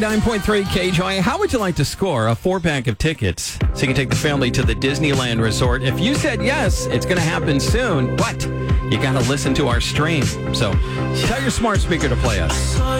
9.3 KJOY. How would you like to score a 4-pack of tickets so you can take the family to the Disneyland Resort? If you said yes, it's going to happen soon, but you got to listen to our stream. So tell your smart speaker to play us.